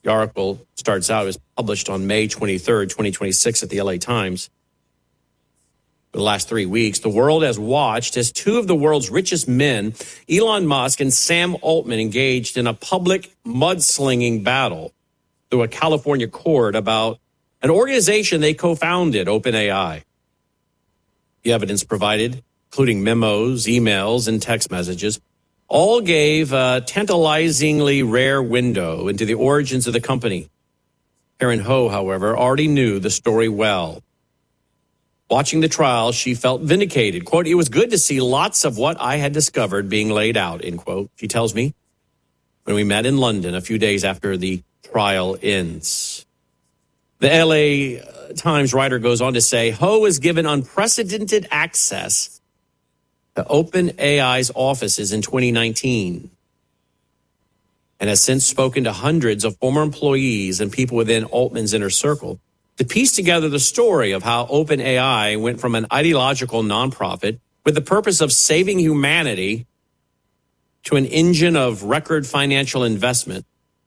The article starts out, it was published on May 23rd, 2026 at the LA Times. For the last 3 weeks, the world has watched as two of the world's richest men, Elon Musk and Sam Altman, engaged in a public mudslinging battle through a California court about an organization they co-founded, OpenAI. The evidence provided, including memos, emails, and text messages, all gave a tantalizingly rare window into the origins of the company. Karen Ho, however, already knew the story well. Watching the trial, she felt vindicated. Quote, "It was good to see lots of what I had discovered being laid out," end quote. She tells me when we met in London a few days after the trial ends. The LA Times writer goes on to say, Ho was given unprecedented access to OpenAI's offices in 2019 and has since spoken to hundreds of former employees and people within Altman's inner circle to piece together the story of how OpenAI went from an ideological nonprofit with the purpose of saving humanity to an engine of record financial investment,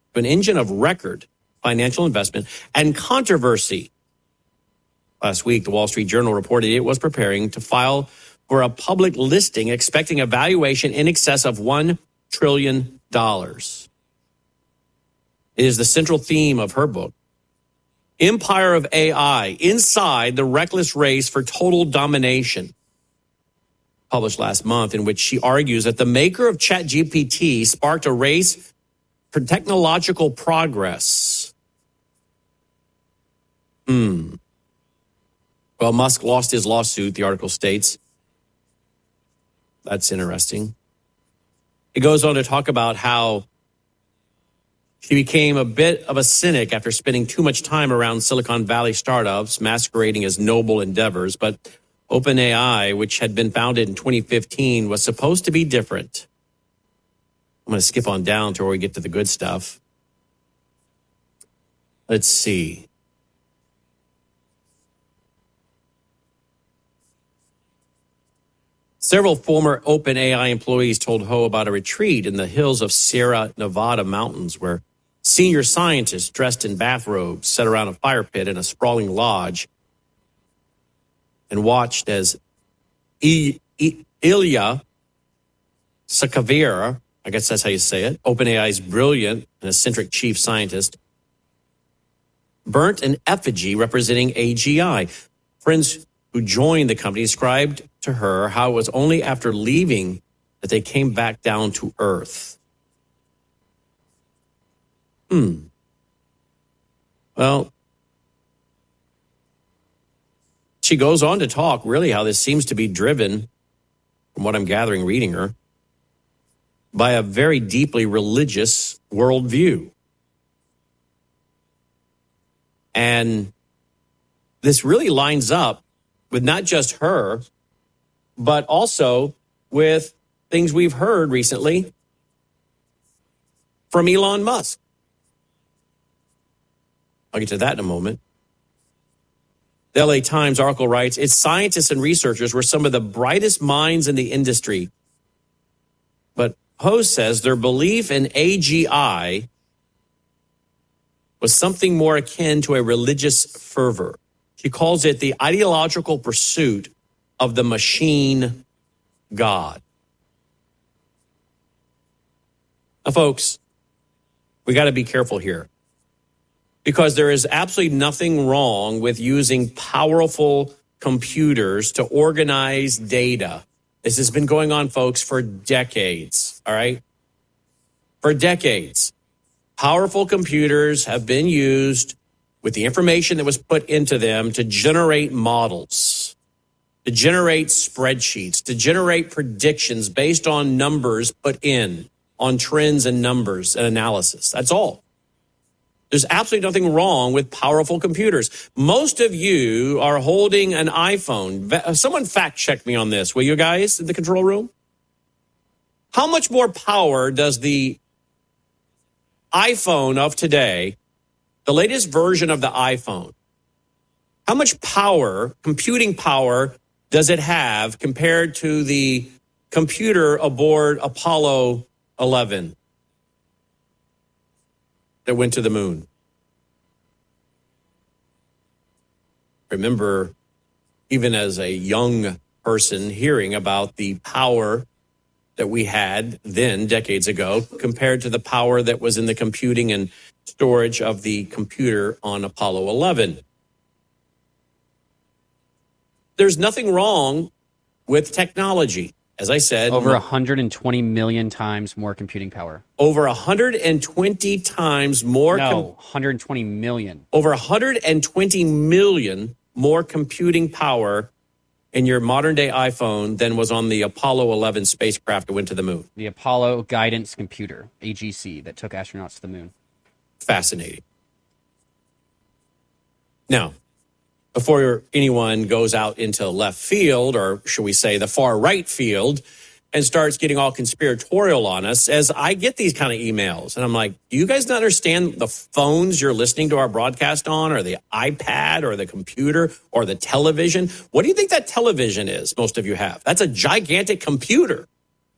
and controversy. Last week, the Wall Street Journal reported it was preparing to file for a public listing, expecting a valuation in excess of $1 trillion. It is the central theme of her book, Empire of AI, Inside the Reckless Race for Total Domination, published last month, in which she argues that the maker of ChatGPT sparked a race for technological progress. Well, Musk lost his lawsuit, the article states. That's interesting. It goes on to talk about how she became a bit of a cynic after spending too much time around Silicon Valley startups masquerading as noble endeavors. But OpenAI, which had been founded in 2015, was supposed to be different. I'm going to skip on down to where we get to the good stuff. Let's see. Several former OpenAI employees told Ho about a retreat in the hills of Sierra Nevada mountains where senior scientists dressed in bathrobes sat around a fire pit in a sprawling lodge and watched as Ilya Sutskever, I guess that's how you say it, OpenAI's brilliant and eccentric chief scientist, burnt an effigy representing AGI. Friends who joined the company described to her how it was only after leaving that they came back down to earth. Well, she goes on to talk really how this seems to be driven, from what I'm gathering reading her, by a very deeply religious worldview. And this really lines up with not just her, but also with things we've heard recently from Elon Musk. I'll get to that in a moment. The LA Times article writes, its scientists and researchers were some of the brightest minds in the industry. But Ho says their belief in AGI was something more akin to a religious fervor. She calls it the ideological pursuit of the machine God. Now, folks, we got to be careful here, because there is absolutely nothing wrong with using powerful computers to organize data. This has been going on, folks, for decades, all right? For decades. Powerful computers have been used with the information that was put into them to generate models, to generate spreadsheets, to generate predictions based on numbers put in, on trends and numbers and analysis. That's all. There's absolutely nothing wrong with powerful computers. Most of you are holding an iPhone. Someone fact check me on this, will you guys, in the control room? How much more power does the iPhone of today, the latest version of the iPhone, how much power, computing power, does it have compared to the computer aboard Apollo 11? that went to the moon. Remember, even as a young person, hearing about the power that we had then, decades ago, compared to the power that was in the computing and storage of the computer on Apollo 11. There's nothing wrong with technology. As I said, over 120 million times more computing power. Over 120 times more. 120 million. Over 120 million more computing power in your modern day iPhone than was on the Apollo 11 spacecraft that went to the moon. The Apollo Guidance Computer, AGC, that took astronauts to the moon. Fascinating. Now, before anyone goes out into left field, or should we say the far right field, and starts getting all conspiratorial on us, as I get these kind of emails, and I'm like, do you guys not understand the phones you're listening to our broadcast on, or the iPad, or the computer, or the television? What do you think that television is, most of you have? That's a gigantic computer.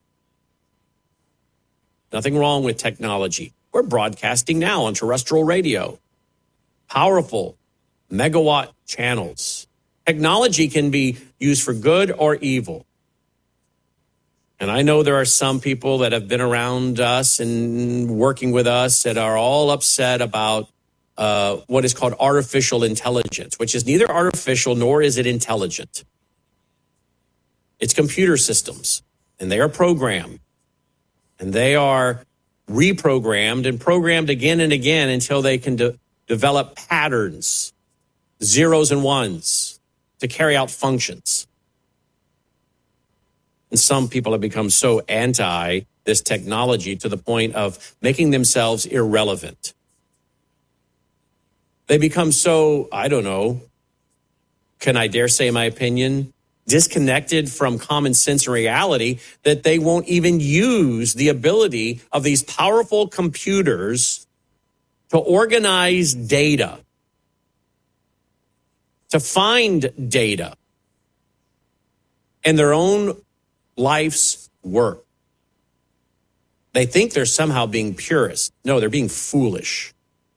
Nothing wrong with technology. We're broadcasting now on terrestrial radio. Powerful megawatt channels. Technology can be used for good or evil. And I know there are some people that have been around us and working with us that are all upset about what is called artificial intelligence, which is neither artificial nor is it intelligent. It's computer systems, and they are programmed, and they are reprogrammed and programmed again and again until they can develop patterns, zeros and ones, to carry out functions. And some people have become so anti this technology to the point of making themselves irrelevant. They become so, I don't know, can I dare say my opinion, disconnected from common sense and reality, that they won't even use the ability of these powerful computers to organize data, to find data, and their own life's work. They think they're somehow being purist. No, they're being foolish.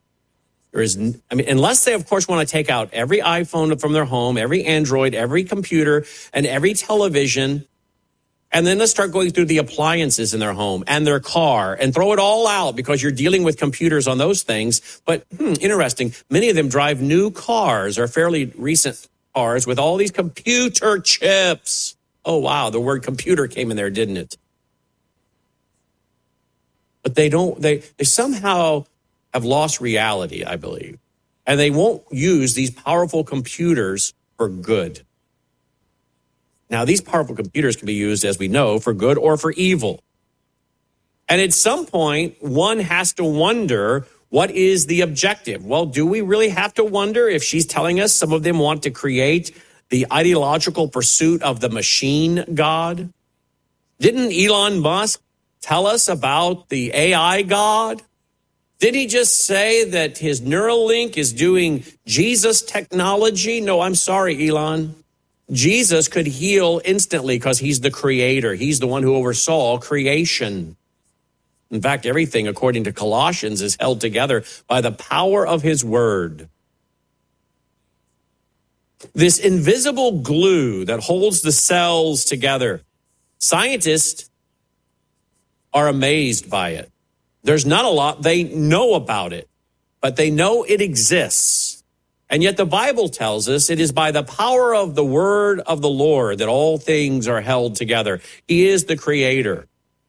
Unless they, of course, want to take out every iPhone from their home, every Android, every computer, and every television, and then let's start going through the appliances in their home and their car and throw it all out because you're dealing with computers on those things. But interesting, many of them drive new cars or fairly recent cars with all these computer chips. Oh, wow, the word computer came in there, didn't it? But they somehow have lost reality, I believe. And they won't use these powerful computers for good. Now, these powerful computers can be used, as we know, for good or for evil. And at some point, one has to wonder, what is the objective? Well, do we really have to wonder if she's telling us some of them want to create the ideological pursuit of the machine god? Didn't Elon Musk tell us about the AI god? Did he just say that his Neuralink is doing Jesus technology? No, I'm sorry, Elon. Jesus could heal instantly because he's the creator. He's the one who oversaw creation. In fact, everything, according to Colossians, is held together by the power of his word. This invisible glue that holds the cells together, scientists are amazed by it. There's not a lot they know about it, but they know it exists. And yet the Bible tells us it is by the power of the word of the Lord that all things are held together. He is the creator.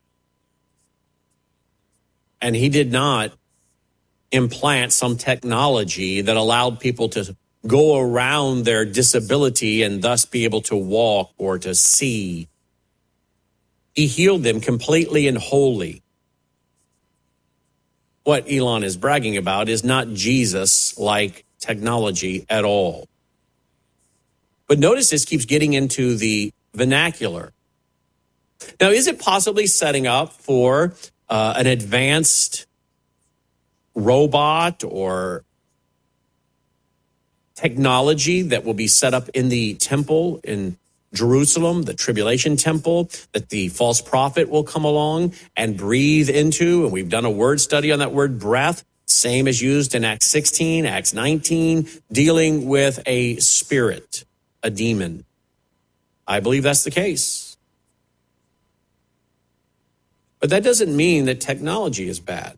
And he did not implant some technology that allowed people to go around their disability and thus be able to walk or to see. He healed them completely and wholly. What Elon is bragging about is not Jesus-like technology at all. But notice this keeps getting into the vernacular. Now, is it possibly setting up for an advanced robot or technology that will be set up in the temple in Jerusalem, the tribulation temple, that the false prophet will come along and breathe into? And we've done a word study on that word breath. Same as used in Acts 16, Acts 19, dealing with a spirit, a demon. I believe that's the case. But that doesn't mean that technology is bad.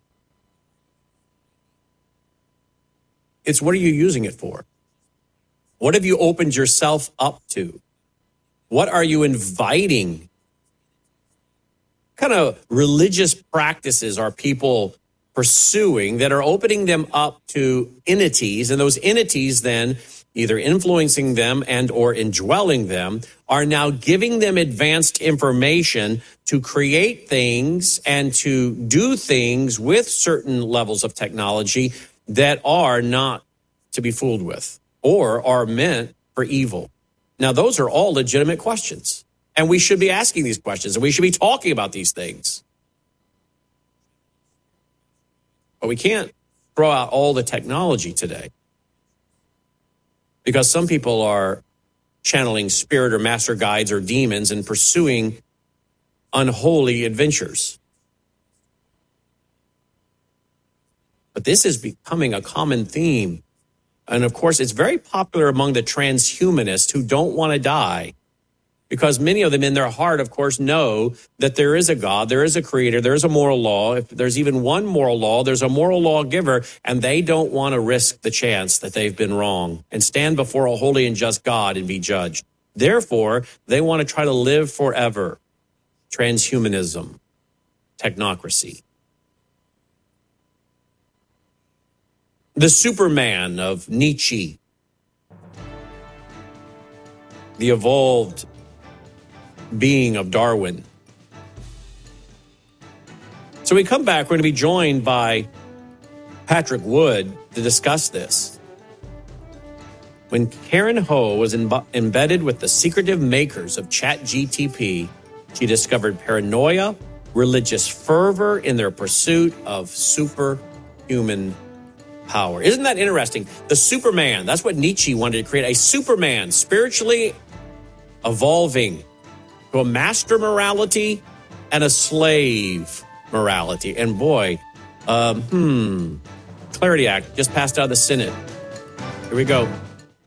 It's what are you using it for? What have you opened yourself up to? What are you inviting? What kind of religious practices are people pursuing that are opening them up to entities, and those entities then either influencing them and or indwelling them are now giving them advanced information to create things and to do things with certain levels of technology that are not to be fooled with or are meant for evil. Now, those are all legitimate questions, and we should be asking these questions, and we should be talking about these things. But we can't throw out all the technology today because some people are channeling spirit or master guides or demons and pursuing unholy adventures. But this is becoming a common theme. And of course, it's very popular among the transhumanists who don't want to die, because many of them in their heart, of course, know that there is a God, there is a creator, there is a moral law. If there's even one moral law, there's a moral lawgiver, and they don't want to risk the chance that they've been wrong and stand before a holy and just God and be judged. Therefore, they want to try to live forever. Transhumanism, technocracy. The Superman of Nietzsche, the evolved being of Darwin. So we come back, we're going to be joined by Patrick Wood to discuss this. When Karen Ho was embedded with the secretive makers of ChatGTP, she discovered paranoia, religious fervor in their pursuit of superhuman power. Isn't that interesting? The Superman, that's what Nietzsche wanted to create, a Superman, spiritually evolving to a master morality and a slave morality. And boy, Clarity Act just passed out of the Senate. Here we go.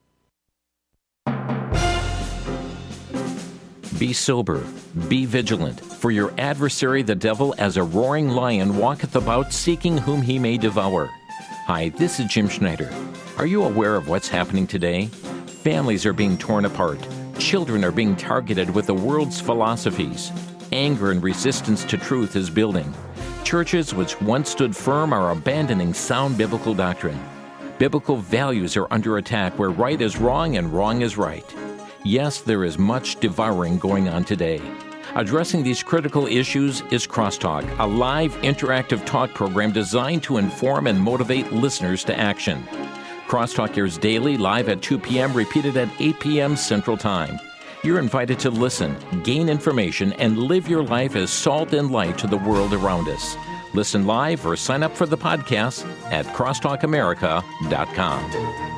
Be sober, be vigilant, for your adversary the devil as a roaring lion walketh about seeking whom he may devour. Hi, this is Jim Schneider. Are you aware of what's happening today? Families are being torn apart. Children are being targeted with the world's philosophies. Anger and resistance to truth is building. Churches which once stood firm are abandoning sound biblical doctrine. Biblical values are under attack where right is wrong and wrong is right. Yes, there is much devouring going on today. Addressing these critical issues is Crosstalk, a live interactive talk program designed to inform and motivate listeners to action. Crosstalk airs daily, live at 2 p.m., repeated at 8 p.m. Central Time. You're invited to listen, gain information, and live your life as salt and light to the world around us. Listen live or sign up for the podcast at crosstalkamerica.com.